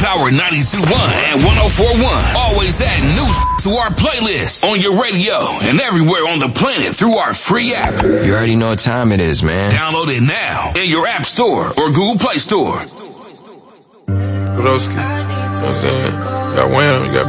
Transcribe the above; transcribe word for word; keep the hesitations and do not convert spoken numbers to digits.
Power ninety-two point one and one oh four point one. Always add new to our playlist on your radio and everywhere on the planet through our free app. You already know what time it is, man. Download it now in your App Store or Google Play Store. Broski. You know what I'm saying? You got Wham, you got